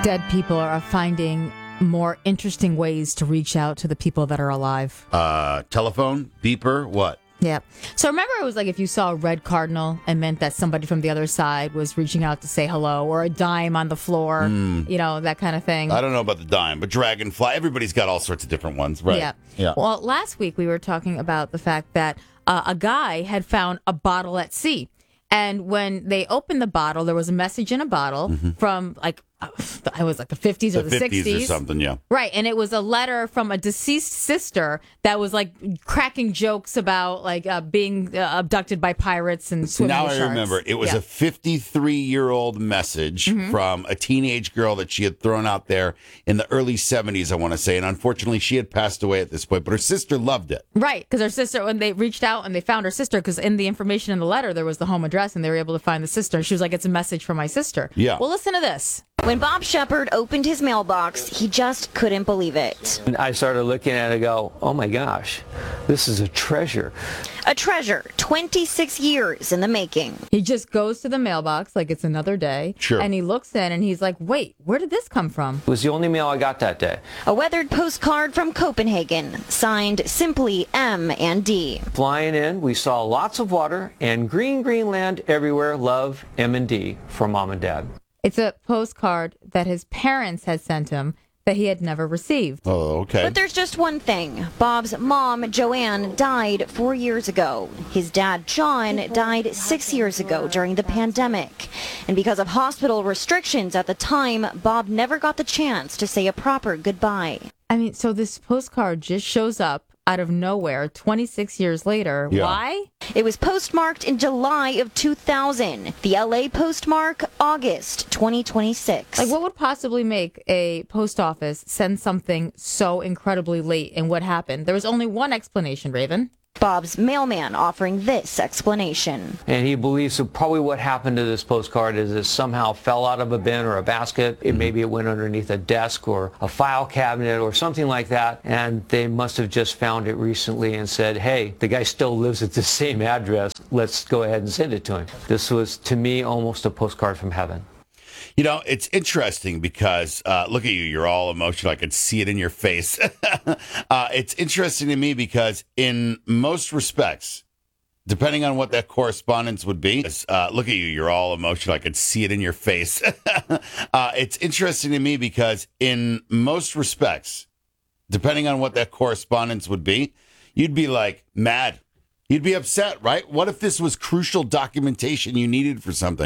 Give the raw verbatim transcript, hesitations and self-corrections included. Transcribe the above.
Dead people are finding more interesting ways to reach out to the people that are alive. Uh, telephone, beeper, what? Yeah. So remember, it was like if you saw a red cardinal, it meant that somebody from the other side was reaching out to say hello, or a dime on the floor, mm. you know, that kind of thing. I don't know about the dime, but dragonfly, everybody's got all sorts of different ones, right? Yeah. yeah. Well, last week we were talking about the fact that uh, a guy had found a bottle at sea. And when they opened the bottle, there was a message in a bottle mm-hmm. from like, I was like the fifties or the, the fifties sixties or something, yeah. Right. And it was a letter from a deceased sister that was like cracking jokes about like uh, being uh, abducted by pirates and swimming Now with I sharks. remember. It was yeah. a fifty-three-year-old message mm-hmm. from a teenage girl that she had thrown out there in the early seventies, I want to say. And unfortunately, she had passed away at this point, but her sister loved it. Right. Because her sister, when they reached out and they found her sister, because in the information in the letter, there was the home address and they were able to find the sister. She was like, it's a message from my sister. Yeah. Well, listen to this. When Bob Shepard opened his mailbox, he just couldn't believe it. And I started looking at it and go, oh my gosh, this is a treasure. A treasure, twenty-six years in the making. He just goes to the mailbox like it's another day. Sure. And he looks in and he's like, wait, where did this come from? It was the only mail I got that day. A weathered postcard from Copenhagen, signed simply M and D. Flying in, we saw lots of water and green, green land everywhere. Love, M and D, for Mom and Dad. It's a postcard that his parents had sent him that he had never received. Oh, okay. But there's just one thing. Bob's mom, Joanne, died four years ago. His dad, John, died six years ago during the pandemic. And because of hospital restrictions at the time, Bob never got the chance to say a proper goodbye. I mean, so this postcard just shows up out of nowhere twenty-six years later. Yeah. Why? It was postmarked in July of two thousand. The L A postmark, August twenty twenty-six. Like, what would possibly make a post office send something so incredibly late, and what happened? There was only one explanation, Raven. Bob's mailman offering this explanation. And he believes that probably what happened to this postcard is it somehow fell out of a bin or a basket. It, maybe it went underneath a desk or a file cabinet or something like that. And they must have just found it recently and said, hey, the guy still lives at the same address. Let's go ahead and send it to him. This was, to me, almost a postcard from heaven. You know, it's interesting because, uh, look at you, you're all emotional. I could see it in your face. uh, it's interesting to me because in most respects, depending on what that correspondence would be, uh, look at you, you're all emotional. I could see it in your face. uh, it's interesting to me because in most respects, depending on what that correspondence would be, you'd be like mad. You'd be upset, right? What if this was crucial documentation you needed for something?